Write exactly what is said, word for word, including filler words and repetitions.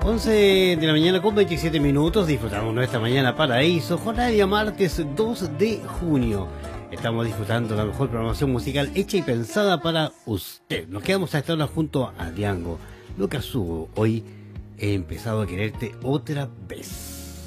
once de la mañana con veintisiete minutos, disfrutamos nuestra mañana paraíso, jornada de martes dos de junio. Estamos disfrutando la mejor programación musical hecha y pensada para usted. Nos quedamos a esta hora junto a Diango. Lucas Hugo, hoy he empezado a quererte otra vez.